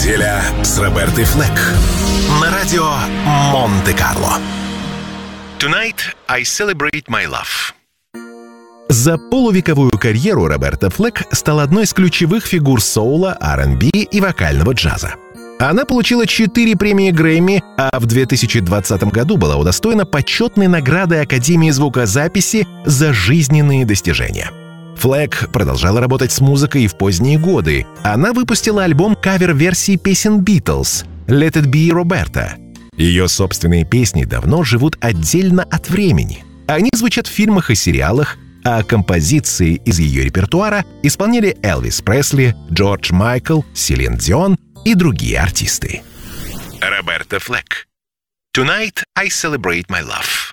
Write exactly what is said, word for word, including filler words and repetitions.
Неделя с Робертой Флэк на радио Монте-Карло. Tonight I celebrate my love. За полувековую карьеру Роберта Флэк стала одной из ключевых фигур соула, ар энд би и вокального джаза. Она получила четыре премии Грэмми, а в две тысячи двадцатом году была удостоена почетной награды Академии звукозаписи за жизненные достижения. Флэк продолжала работать с музыкой и в поздние годы. Она выпустила альбом кавер-версий песен Beatles «Let It Be Roberta». Ее собственные песни давно живут отдельно от времени. Они звучат в фильмах и сериалах, а композиции из ее репертуара исполняли Элвис Пресли, Джордж Майкл, Селин Дион и другие артисты. Роберта Флэк. Tonight I celebrate my love.